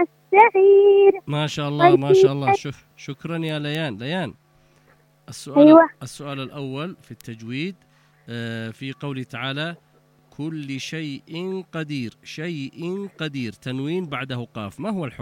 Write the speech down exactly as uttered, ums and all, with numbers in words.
السعير. ما شاء الله ما شاء الله. شوف شكرا يا ليان. ليان السؤال أيوة. السؤال الأول في التجويد في قوله تعالى كل شيء قدير، شيء قدير تنوين بعده قاف، ما هو الحكم؟